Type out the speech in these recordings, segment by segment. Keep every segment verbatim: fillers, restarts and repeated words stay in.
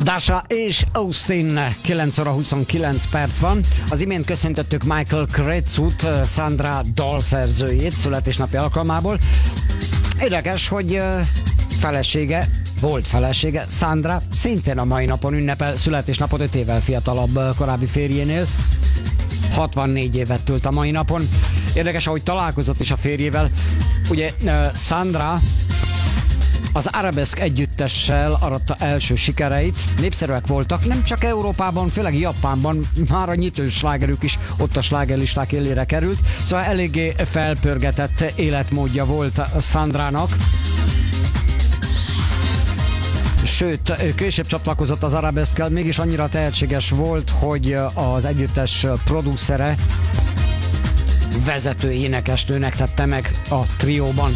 Dasha és Austin, kilenc óra huszonkilenc perc van. Az imént köszöntöttük Michael Crețut, Sandra dalszerzőjét születésnapi alkalmából. Érdekes, hogy felesége, volt felesége, Sandra szintén a mai napon ünnepel születésnapot, öt évvel fiatalabb korábbi férjénél. hatvannégy évet tölt a mai napon. Érdekes, ahogy találkozott is a férjével. Ugye Sandra az Arabesque együttessel aratta első sikereit, népszerűek voltak, nem csak Európában, főleg Japánban, már a nyitő slágerük is ott a slágerlisták élére került, szóval eléggé felpörgetett életmódja volt Sandrának. Sőt, később csatlakozott az Arabesque-kel, mégis annyira tehetséges volt, hogy az együttes producere vezető énekesnőnek tette meg a trióban.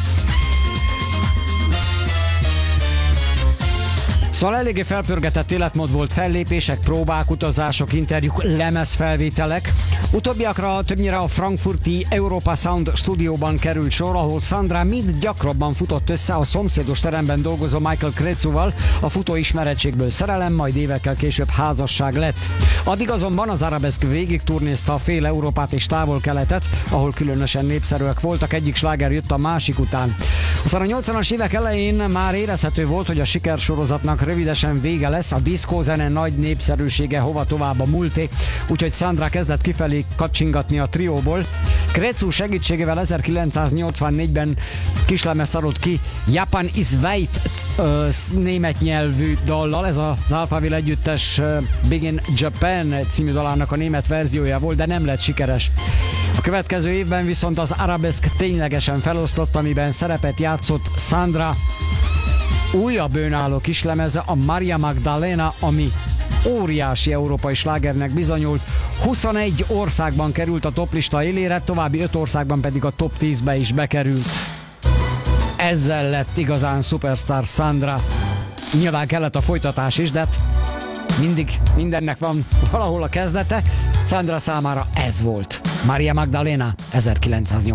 Szóval eléggé felpörgetett életmód volt, fellépések, próbák, utazások, interjúk, lemezfelvételek. Utóbbiakra többnyire a frankfurti Europa Sound stúdióban került sor, ahol Sandra mind gyakrabban futott össze a szomszédos teremben dolgozó Michael Crețuval, a futó ismerettségből szerelem, majd évekkel később házasság lett. Addig azonban az Arabesque végig turnézta a fél Európát és távol-keletet, ahol különösen népszerűek voltak, egyik sláger jött a másik után. Aztán a nyolcvanas évek elején már érezhető volt, hogy a sikersorozatnak rövidesen vége lesz, a diszkózene nagy népszerűsége hova tovább a múlté, úgyhogy Sandra kezdett kifelé kacsingatni a trióból. Crețu segítségével ezerkilencszáznyolcvannégyben kislemezt adott ki Japan is weit német nyelvű dallal, ez az Alphaville együttes Big in Japan című dalának a német verziója volt, de nem lett sikeres. A következő évben viszont az Arabesque ténylegesen felosztott, amiben szerepet játszott Sandra újabb önálló kislemeze, a Maria Magdalena, ami óriási európai slágernek bizonyult. huszonegy országban került a toplista élére, további öt országban pedig a top tízbe is bekerült. Ezzel lett igazán szupersztár Sandra. Nyilván kellett a folytatás is, de mindig mindennek van valahol a kezdete. Sandra számára ez volt. Maria Magdalena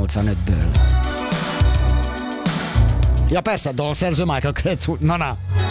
ezerkilencszáznyolcvanötből. Ja persze, dalszerző Michael Crețu. Na na.